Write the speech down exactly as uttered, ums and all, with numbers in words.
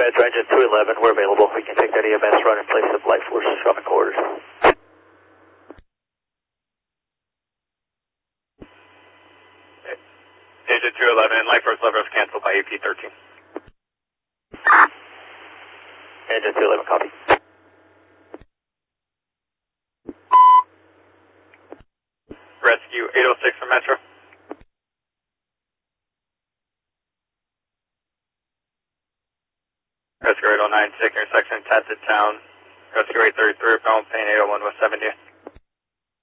Meds, Engine two eleven, we're available. We can take that E M S run in place of Life Force traffic orders. Engine two eleven, Life Force level is canceled by A P thirteen. Engine two eleven, copy. Rescue eight oh six from Metro. Rescue eight oh nine, taking intersection, Tatted Town. Rescue eight thirty-three, Pelham Payne eight oh one West seventy.